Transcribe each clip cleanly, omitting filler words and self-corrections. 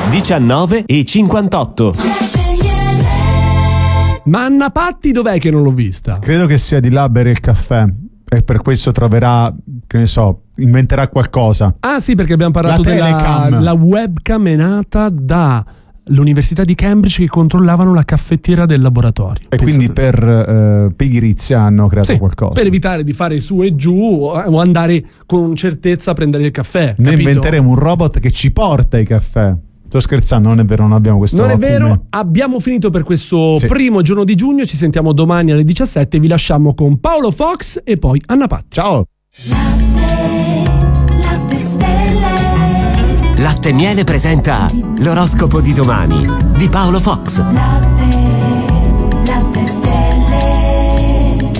19:58. Ma Anna Patti dov'è che non l'ho vista? Credo che sia di là a bere il caffè e per questo troverà, che ne so, inventerà qualcosa. Ah sì, perché abbiamo parlato la webcam è nata dall'Università di Cambridge che controllavano la caffettiera del laboratorio. E quindi per pigrizia hanno creato qualcosa. Per evitare di fare su e giù o andare con certezza a prendere il caffè. Noi capito? inventeremo un robot che ci porta i caffè. Sto scherzando, non è vero, non abbiamo questo. Non è vero, abbiamo finito per questo primo giorno di giugno. Ci sentiamo domani alle 17. Vi lasciamo con Paolo Fox e poi Anna Patti. Ciao. Latte Stelle. Latte Miele presenta l'oroscopo di domani di Paolo Fox. Latte Stelle.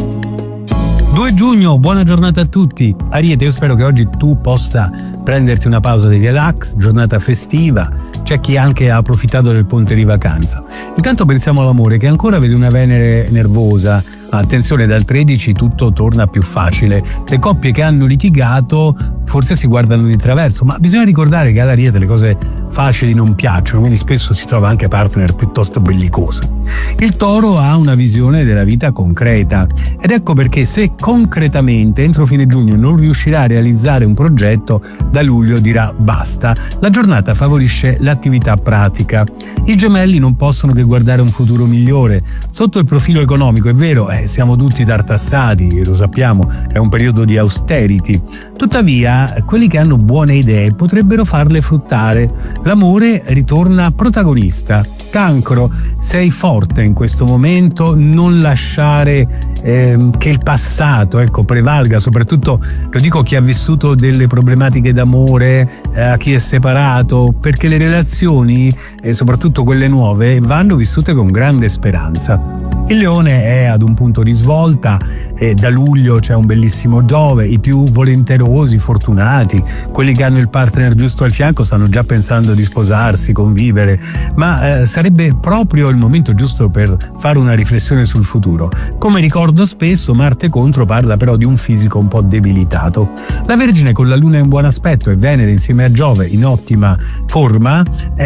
2 giugno, buona giornata a tutti. Ariete, io spero che oggi tu possa prenderti una pausa di relax, giornata festiva. C'è chi anche ha approfittato del ponte di vacanza. Intanto pensiamo all'amore, che ancora vede una Venere nervosa. Attenzione, dal 13 tutto torna più facile. Le coppie che hanno litigato forse si guardano di traverso, ma bisogna ricordare che all'Ariete le cose facili non piacciono, quindi spesso si trova anche partner piuttosto bellicosi. Il Toro ha una visione della vita concreta ed ecco perché se concretamente entro fine giugno non riuscirà a realizzare un progetto, da luglio dirà basta. La giornata favorisce l'attività pratica. I Gemelli non possono che guardare un futuro migliore. Sotto il profilo economico, è vero, siamo tutti tartassati, lo sappiamo, è un periodo di austerity. Tuttavia, quelli che hanno buone idee potrebbero farle fruttare. L'amore ritorna protagonista. Cancro, sei forte in questo momento, non lasciare che il passato prevalga, soprattutto lo dico a chi ha vissuto delle problematiche d'amore, a chi è separato, perché le relazioni, soprattutto quelle nuove, vanno vissute con grande speranza. Il Leone è ad un punto di svolta e da luglio c'è un bellissimo Giove. I più volenterosi, fortunati, quelli che hanno il partner giusto al fianco stanno già pensando di sposarsi, convivere, ma sarebbe proprio il momento giusto per fare una riflessione sul futuro. Come ricordo spesso, Marte contro parla però di un fisico un po' debilitato. La Vergine con la Luna in buon aspetto e Venere insieme a Giove in ottima forma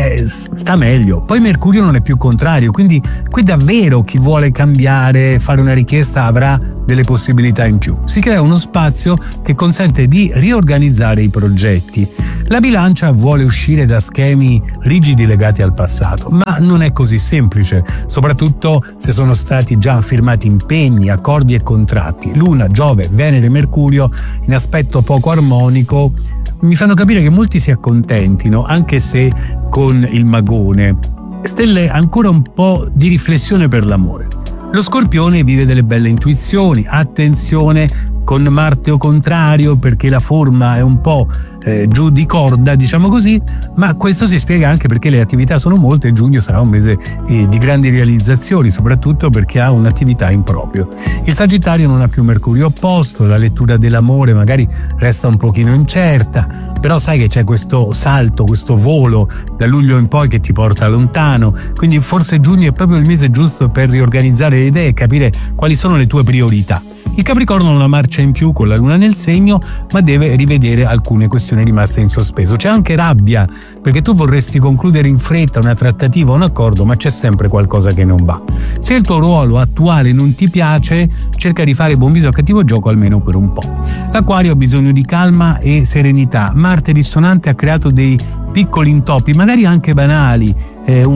sta meglio. Poi Mercurio non è più contrario, quindi qui davvero chi vuole cambiare, fare una richiesta avrà delle possibilità in più. Si crea uno spazio che consente di riorganizzare i progetti. La Bilancia vuole uscire da schemi rigidi legati al passato, ma non è così semplice, soprattutto se sono stati già firmati impegni, accordi e contratti. Luna, Giove, Venere e Mercurio in aspetto poco armonico mi fanno capire che molti si accontentino, anche se con il magone. Stelle, ancora un po' di riflessione per l'amore. Lo Scorpione vive delle belle intuizioni, attenzione con Marte o contrario, perché la forma è un po' giù di corda, diciamo così, ma questo si spiega anche perché le attività sono molte e giugno sarà un mese di grandi realizzazioni, soprattutto perché ha un'attività in proprio. Il Sagittario non ha più Mercurio opposto, la lettura dell'amore magari resta un pochino incerta, però sai che c'è questo salto, questo volo da luglio in poi che ti porta lontano, quindi forse giugno è proprio il mese giusto per riorganizzare le idee e capire quali sono le tue priorità. Il Capricorno ha una marcia in più con la Luna nel segno, ma deve rivedere alcune questioni rimaste in sospeso. C'è anche rabbia, perché tu vorresti concludere in fretta una trattativa o un accordo, ma c'è sempre qualcosa che non va. Se il tuo ruolo attuale non ti piace, cerca di fare buon viso al cattivo gioco almeno per un po'. L'Acquario ha bisogno di calma e serenità. Marte dissonante ha creato dei piccoli intoppi, magari anche banali,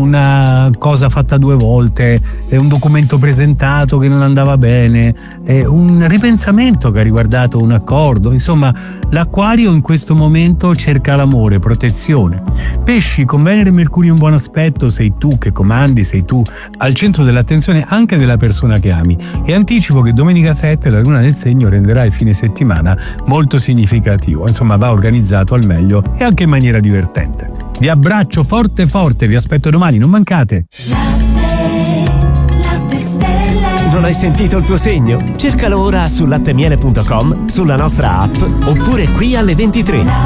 una cosa fatta 2 volte, un documento presentato che non andava bene, un ripensamento che ha riguardato un accordo. Insomma, l'Acquario in questo momento cerca l'amore, protezione. Pesci, con Venere e Mercurio in buon aspetto, sei tu che comandi, sei tu al centro dell'attenzione anche della persona che ami. E anticipo che domenica 7 la Luna nel segno renderà il fine settimana molto significativo, insomma va organizzato al meglio e anche in maniera divertente. Vi abbraccio forte forte, vi aspetto domani, non mancate. Latte Stelle. Non hai sentito il tuo segno? Cercalo ora su lattemiele.com, sulla nostra app oppure qui alle 23.